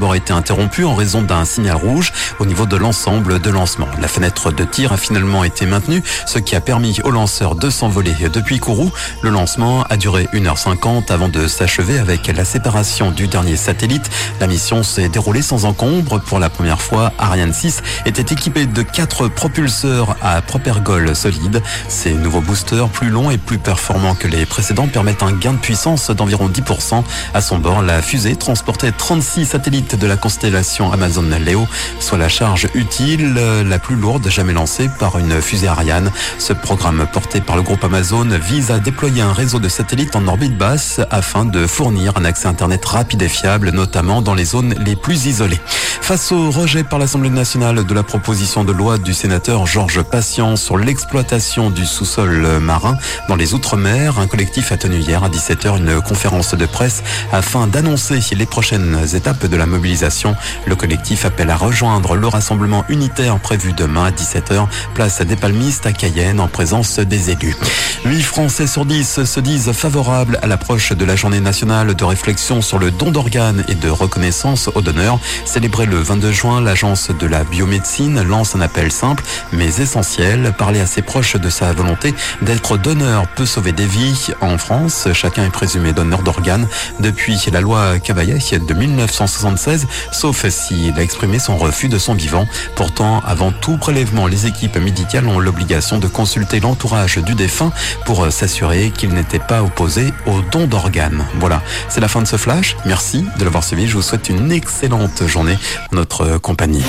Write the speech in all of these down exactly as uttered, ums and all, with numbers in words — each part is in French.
a été interrompu en raison d'un signal rouge au niveau de l'ensemble de lancement. La fenêtre de tir a finalement été maintenue, ce qui a permis aux lanceurs de s'envoler depuis Kourou. Le lancement a duré une heure cinquante avant de s'achever avec la séparation du dernier satellite. La mission s'est déroulée sans encombre. Pour la première fois, Ariane six était équipé de quatre propulseurs à propergol solide. Ces nouveaux boosters, plus longs et plus performants que les précédents, permettent un gain de puissance d'environ dix pour cent. À son bord, la fusée transportait trente-six satellites de la constellation Amazon Leo, soit la charge utile la plus lourde jamais lancée par une fusée Ariane. Ce programme porté par le groupe Amazon vise à déployer un réseau de satellites en orbite basse afin de fournir un accès Internet rapide et fiable, notamment dans les zones les plus isolées. Face au rejet par l'Assemblée nationale de la proposition de loi du sénateur Georges Patient sur l'exploitation du sous-sol marin dans les Outre-mer, un collectif a tenu hier à dix-sept heures une conférence de presse afin d'annoncer les prochaines étapes de la mobilisation. Le collectif appelle à rejoindre le rassemblement unitaire prévu demain à dix-sept heures, place des Palmistes à Cayenne, en présence des élus. huit Français sur dix se disent favorables à l'approche de la journée nationale de réflexion sur le don d'organes et de reconnaissance aux donneurs. Célébré le vingt-deux juin, l'agence de la biomédecine lance un appel simple mais essentiel. Parler à ses proches de sa volonté d'être donneur peut sauver des vies. En France, chacun est présumé donneur d'organes depuis la loi Cavaillet de mille neuf cent soixante-seize, sauf s'il a exprimé son refus de son vivant. Pourtant, avant tout prélèvement, les équipes médicales ont l'obligation de consulter l'entourage du défunt pour s'assurer qu'il n'était pas opposé au don d'organes. Voilà, c'est la fin de ce flash. Merci de l'avoir suivi. Je vous souhaite une excellente journée en notre compagnie.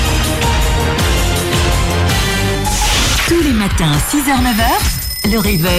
Tous les matins, six heures neuf heures, le réveil.